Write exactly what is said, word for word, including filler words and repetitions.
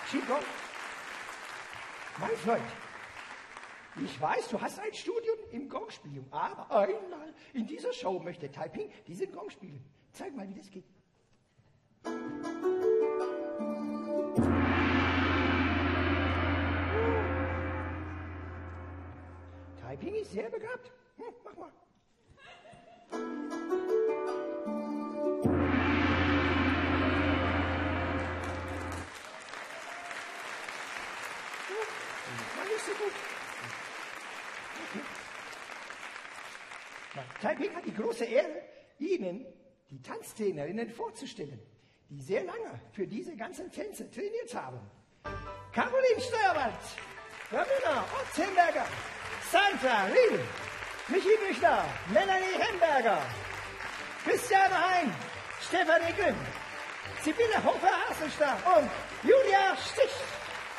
Qigong. Mein Freund, ich weiß, du hast ein Studium im Gongspielen, aber einmal in dieser Show möchte Taiping diesen Gong spielen. Zeig mal, wie das geht. Taiping ist sehr begabt. Hm, mach mal. War nicht so gut. Okay. Taiping hat die große Ehre, Ihnen die Tanztrainerinnen vorzustellen, die sehr lange für diese ganzen Tänze trainiert haben. Caroline Steuerwald, Ramona Otzenberger, Sandra Riedel, Michi Büchner, Melanie Hemberger, Christiane Hein, Stefanie Grimm, Sibylle Hofer-Hasselstadt und Julia Stier.